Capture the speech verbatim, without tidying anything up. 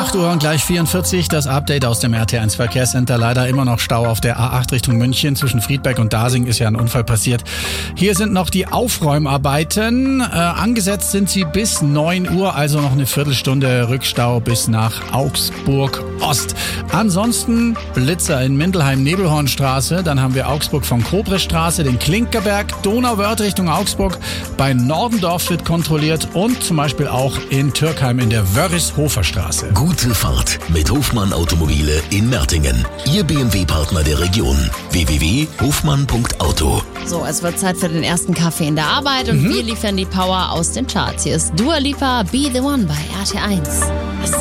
acht Uhr und gleich vierundvierzig, das Update aus dem R T eins Verkehrscenter. Leider immer noch Stau auf der A acht Richtung München. Zwischen Friedberg und Dasing ist ja ein Unfall passiert. Hier sind noch die Aufräumarbeiten. Äh, angesetzt sind sie bis neun Uhr, also noch eine Viertelstunde Rückstau bis nach Augsburg Ost. Ansonsten Blitzer in Mindelheim-Nebelhornstraße. Dann haben wir Augsburg von Kobrestraße, den Klinkerberg, Donauwörth Richtung Augsburg. Bei Nordendorf wird kontrolliert und zum Beispiel auch in Türkheim in der Wörrishofer Straße. Gute Fahrt mit Hofmann Automobile in Mertingen. Ihr B M W-Partner der Region. w w w punkt hofmann punkt auto. So, es wird Zeit für den ersten Kaffee in der Arbeit und mhm. wir liefern die Power aus den Charts. Hier ist Dua Lipa, Be The One bei R T eins.